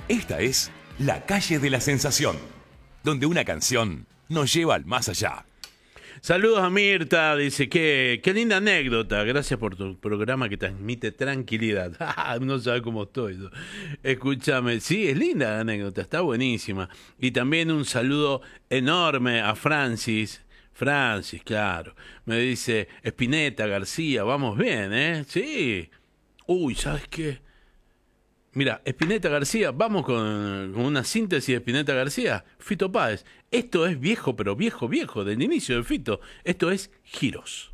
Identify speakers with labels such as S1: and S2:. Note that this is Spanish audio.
S1: Esta es La Calle de la Sensación, donde una canción nos lleva al más allá.
S2: Saludos a Mirta, dice qué linda anécdota, gracias por tu programa que transmite tranquilidad. No sabes cómo estoy. Escúchame, sí, es linda la anécdota, está buenísima. Y también un saludo enorme a Francis, claro, me dice Spinetta García, vamos bien, ¿eh? Sí. Uy, ¿sabes qué? Mira, Spinetta García, vamos con una síntesis de Spinetta García. Fito Páez. Esto es viejo, pero viejo, del inicio de Fito. Esto es Giros.